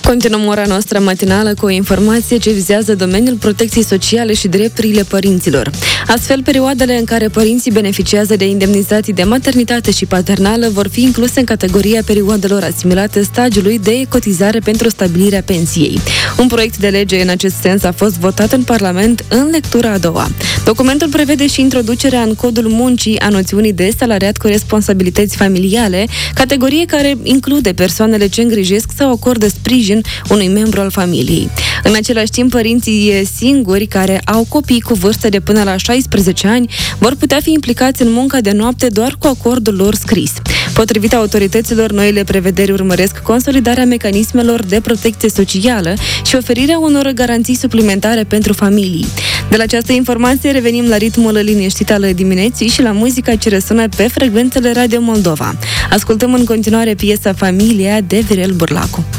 Continuăm ora noastră matinală cu o informație ce vizează domeniul protecției sociale și drepturile părinților. Astfel, perioadele în care părinții beneficiază de indemnizații de maternitate și paternală vor fi incluse în categoria perioadelor asimilate stagiului de cotizare pentru stabilirea pensiei. Un proiect de lege în acest sens a fost votat în Parlament în lectura a doua. Documentul prevede și introducerea în codul muncii a noțiunii de salariat cu responsabilități familiale, categorie care include persoanele ce îngrijesc sau acordă sprijin unui membru al familiei. În același timp, părinții singuri care au copii cu vârste de până la 16 ani vor putea fi implicați în munca de noapte doar cu acordul lor scris. Potrivit autorităților, noile prevederi urmăresc consolidarea mecanismelor de protecție socială și oferirea unor garanții suplimentare pentru familii. De la această informație revenim la ritmul liniștit al dimineții și la muzica ce răsună pe frecvențele Radio Moldova. Ascultăm în continuare piesa Familia de Viorel Burlacu.